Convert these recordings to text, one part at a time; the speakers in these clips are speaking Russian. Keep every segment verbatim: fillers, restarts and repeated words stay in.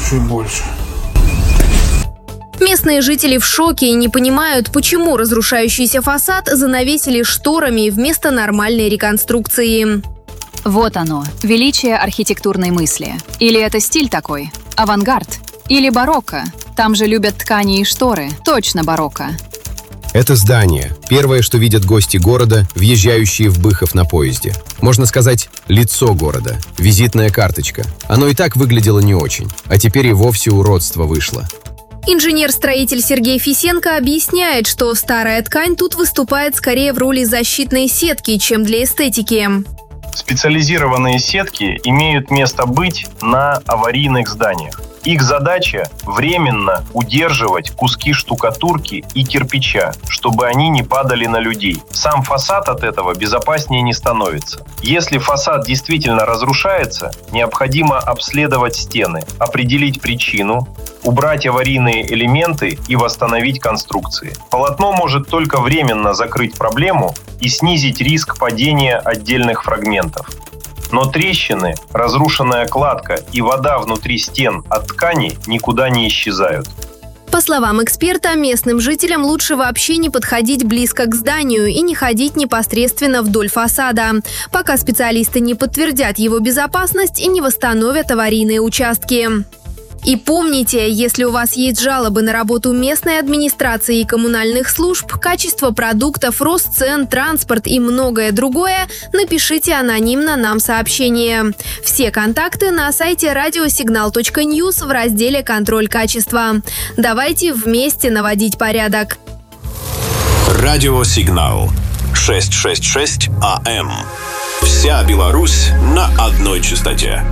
больше и больше. Местные жители в шоке и не понимают, почему разрушающийся фасад занавесили шторами вместо нормальной реконструкции. Вот оно, величие архитектурной мысли. Или это стиль такой? Авангард? Или барокко? Там же любят ткани и шторы. Точно барокко. Это здание – первое, что видят гости города, въезжающие в Быхов на поезде. Можно сказать, лицо города, визитная карточка. Оно и так выглядело не очень, а теперь и вовсе уродство вышло. Инженер-строитель Сергей Фисенко объясняет, что старая ткань тут выступает скорее в роли защитной сетки, чем для эстетики. Специализированные сетки имеют место быть на аварийных зданиях. Их задача – временно удерживать куски штукатурки и кирпича, чтобы они не падали на людей. Сам фасад от этого безопаснее не становится. Если фасад действительно разрушается, необходимо обследовать стены, определить причину, убрать аварийные элементы и восстановить конструкции. Полотно может только временно закрыть проблему и снизить риск падения отдельных фрагментов. Но трещины, разрушенная кладка и вода внутри стен от ткани никуда не исчезают. По словам эксперта, местным жителям лучше вообще не подходить близко к зданию и не ходить непосредственно вдоль фасада, пока специалисты не подтвердят его безопасность и не восстановят аварийные участки. И помните, если у вас есть жалобы на работу местной администрации и коммунальных служб, качество продуктов, рост цен, транспорт и многое другое, напишите анонимно нам сообщение. Все контакты на сайте радиосигнал точка ньюс в разделе «Контроль качества». Давайте вместе наводить порядок. Радиосигнал шестьсот шестьдесят шесть АМ. Вся Беларусь на одной частоте.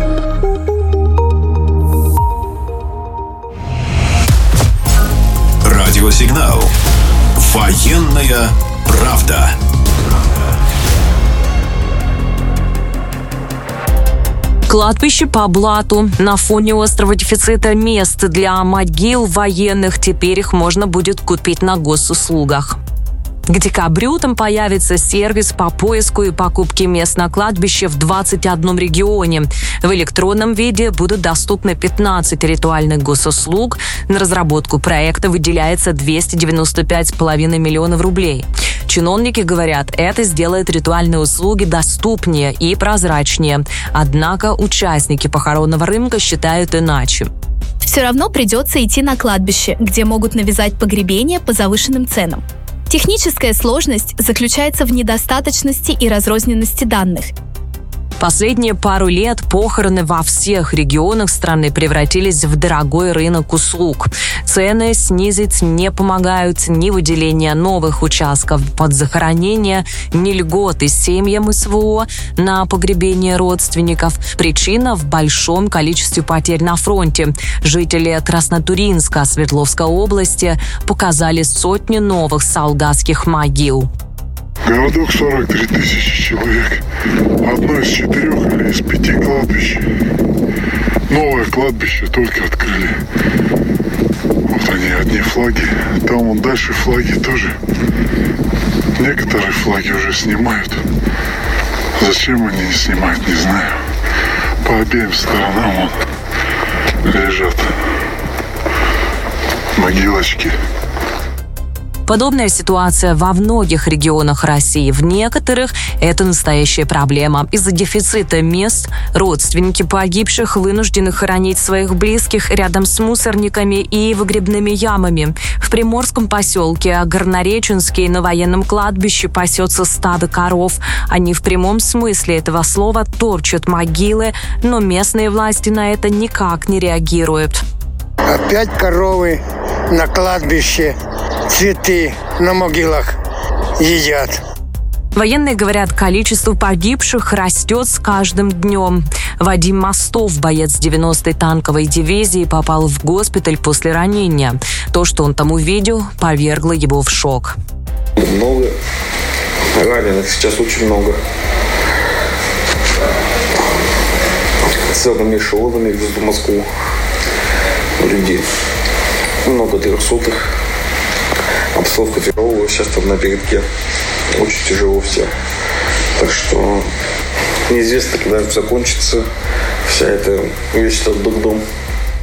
Радиосигнал. Военная правда. Кладбище по блату. На фоне острого дефицита мест для могил военных теперь их можно будет купить на госуслугах. К декабрю там появится сервис по поиску и покупке мест на кладбище в двадцати одном регионе. В электронном виде будут доступны пятнадцать ритуальных госуслуг. На разработку проекта выделяется двести девяносто пять целых пять десятых миллионов рублей. Чиновники говорят, это сделает ритуальные услуги доступнее и прозрачнее. Однако участники похоронного рынка считают иначе. Все равно придется идти на кладбище, где могут навязать погребение по завышенным ценам. Техническая сложность заключается в недостаточности и разрозненности данных. Последние пару лет похороны во всех регионах страны превратились в дорогой рынок услуг. Цены снизить не помогают ни выделение новых участков под захоронение, ни льготы семьям СВО на погребение родственников. Причина в большом количестве потерь на фронте. Жители Краснотуринска Свердловской области показали сотни новых солдатских могил. Городок сорок три тысячи человек. Одно из четырех или из пяти кладбищ. Новое кладбище только открыли. Вот они, одни флаги. Там вон дальше флаги тоже. Некоторые флаги уже снимают. Зачем они не снимают, не знаю. По обеим сторонам вон лежат могилочки. Подобная ситуация во многих регионах России. В некоторых это настоящая проблема. Из-за дефицита мест родственники погибших вынуждены хоронить своих близких рядом с мусорниками и выгребными ямами. В приморском поселке Горнореченский на военном кладбище пасется стадо коров. Они в прямом смысле этого слова топчут могилы, но местные власти на это никак не реагируют. Опять коровы на кладбище. Цветы на могилах едят. Военные говорят, количество погибших растет с каждым днем. Вадим Мостов, боец девяностой танковой дивизии, попал в госпиталь после ранения. То, что он там увидел, повергло его в шок. Много раненых, сейчас очень много. Целыми эшелонами везут в Москву людей. Много трехсотых. Обстановка тяжелая, сейчас там на передке. Очень тяжело все. Так что неизвестно, когда это закончится. Вся эта весь этот дом.